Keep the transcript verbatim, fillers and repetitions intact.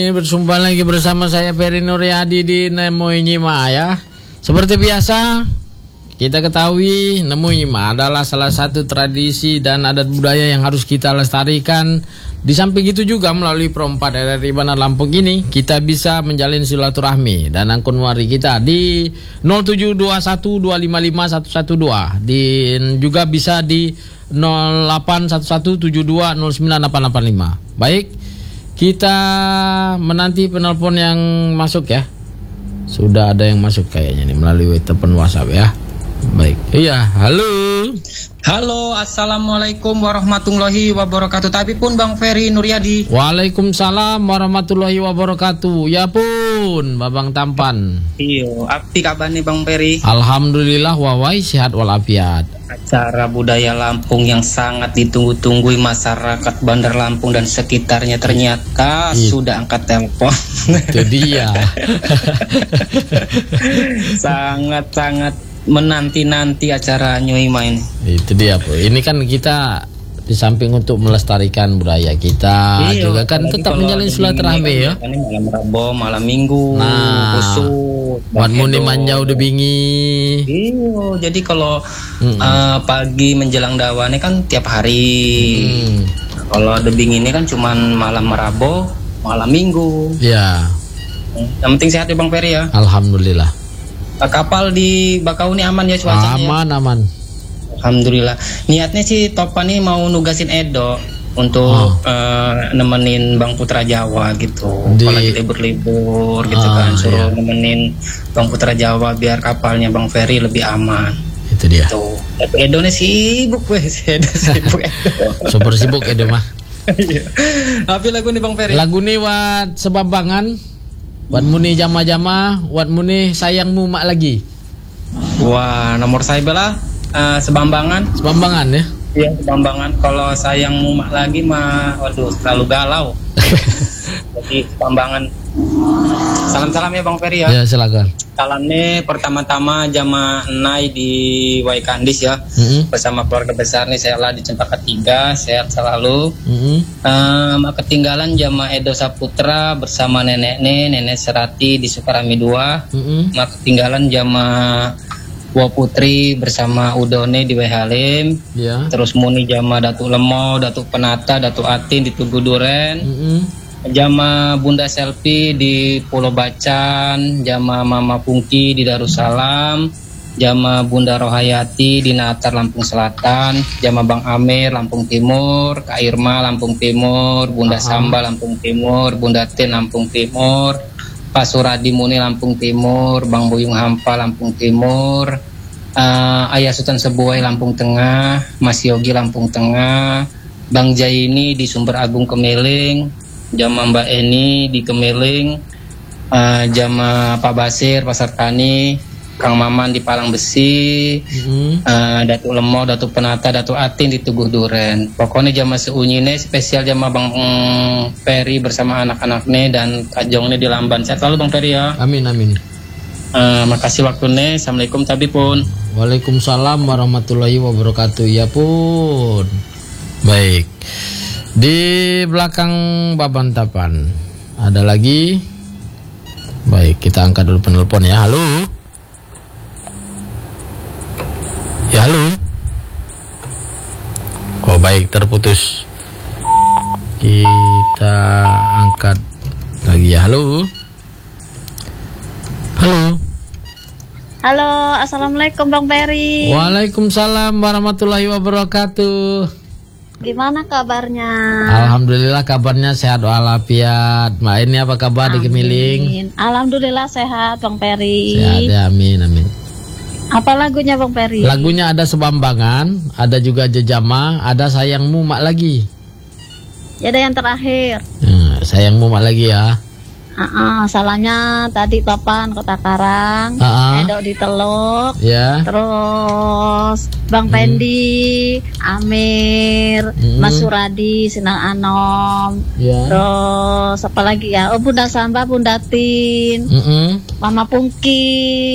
Ini berjumpa lagi bersama saya Ferry Nuryadi di Nemu Nyima ya. Seperti biasa, kita ketahui Nemu Nyima adalah salah satu tradisi dan adat budaya yang harus kita lestarikan. Di samping itu juga melalui Pro empat R R I Bandar Lampung ini kita bisa menjalin silaturahmi dan akun wari kita di nol tujuh dua satu dua lima lima satu satu dua, di juga bisa di nol delapan satu satu tujuh dua nol sembilan delapan delapan lima. Baik, kita menanti penelpon yang masuk ya. Sudah ada yang masuk kayaknya nih melalui telepon WhatsApp ya. Baik. Iya, halo. Halo, assalamualaikum warahmatullahi wabarakatuh. Tapi pun Bang Ferry Nuryadi. Waalaikumsalam warahmatullahi wabarakatuh. Ya pun, Babang Tampan. Iyo, apa kabar nih Bang Ferry? Alhamdulillah wawai sehat walafiat. Acara budaya Lampung yang sangat ditunggu-tunggu masyarakat Bandar Lampung dan sekitarnya ternyata It. sudah angkat telepon. Itu dia. Sangat-sangat menanti-nanti acara Nyima ini. Itu dia, Bu. Ini kan kita di samping untuk melestarikan budaya kita, iya, juga kan tetap menjalin silaturahmi ya. Kan malam Rabu, malam Minggu, nah, kusut, buat muni manjau de bingi. Iya, jadi kalau mm-hmm. uh, pagi menjelang dawane kan tiap hari. Mm. Kalau de bingi ini kan cuman malam Rabu, malam Minggu. Ya. Yang penting sehat ya Bang Ferry ya. Alhamdulillah. Kapal di Bakauni aman ya cuacanya? Aman, ya? Aman. Alhamdulillah. Niatnya sih Topan nih mau nugasin Edo untuk oh. uh, nemenin Bang Putra Jawa gitu. Di... Kalau kita libur gitu oh, kan, suruh iya. nemenin Bang Putra Jawa biar kapalnya Bang Ferry lebih aman. Itu dia. Tuh. Tapi Edo nih sibuk wes, Edo sibuk Edo. Super sibuk Edo mah. Tapi lagu nih Bang Ferry. Lagu nih wat sebambangan. Wat muni jama-jama, wat muni sayangmu mak lagi. Wah, nomor saya bela uh, sebambangan. Sebambangan ya? Iya, sebambangan. Kalau sayangmu mak lagi mah, waduh, terlalu galau. Jadi sebambangan. Salam-salam ya Bang Ferry ya. Ya, silakan. Salamnya pertama-tama jama Nai di Waikandis ya. Mm-hmm. Bersama keluarga besar nih, saya lah di Cempaka tiga, sehat selalu. Mm-hmm. um, ketinggalan jama Edo Saputra bersama nenek nih, nenek Serati di Sukarami dua. Mm-hmm. Mak ketinggalan jama Wa Putri bersama Udone di Wehalim. Yeah. Terus muni jama Datuk Lemo, Datuk Penata, Datuk Atin di Tugu Duren. Mm-hmm. Jama Bunda Selfie di Pulau Bacan, jama Mama Pungki di Darussalam, jama Bunda Rohayati di Natar Lampung Selatan, jama Bang Amir Lampung Timur, Kak Irma Lampung Timur, Bunda uh-huh. Samba Lampung Timur, Bunda Tin Lampung Timur, Pak Suradi Muni Lampung Timur, Bang Buyung Hampa Lampung Timur, uh, Ayah Sultan Sebuai Lampung Tengah, Mas Yogi Lampung Tengah, Bang Jaini di Sumber Agung Kemeling, jama Mbak Eni di Kemeling, uh, jama Pak Basir Pasar Tani, Kang Maman di Palang Besi, mm-hmm. uh, Datuk Lemo, Datuk Penata, Datuk Atin di Tuguh Duren. Pokoknya jama seunyine spesial jama Bang mm, Ferry bersama anak-anaknya dan Kajongnya di Lamban. Sehat selalu Bang Ferry ya. Amin amin. Uh, makasih waktunya. Assalamualaikum tapi pun. Waalaikumsalam warahmatullahi wabarakatuh. Ya pun. Baik. Di belakang Baban Tapan ada lagi. Baik, kita angkat dulu penelpon ya. Halo. Ya halo. Oh baik, terputus. Kita angkat lagi ya. Halo. Halo. Halo, assalamualaikum Bang Ferry. Waalaikumsalam warahmatullahi wabarakatuh. Gimana kabarnya? Alhamdulillah kabarnya sehat walafiat. Mbak ini apa kabar amin. Di Kemiling? Alhamdulillah sehat Bang Ferry. Sehat ya, amin amin. Apa lagunya Bang Ferry? Lagunya ada Sebambangan, ada juga Jejama, ada Sayangmu Mak Lagi. Ya ada yang terakhir. Nah, Sayangmu Mak Lagi ya. Uh-uh, salahnya tadi Topan Kota Karang, uh-uh. Edo di Teluk, yeah. Terus Bang mm. Pendi, Amir, mm. Mas Suradi, Sinang Anom, yeah. Terus apa lagi ya? Oh Bunda Samba, Bunda Tin, mm-hmm. Mama Pungki.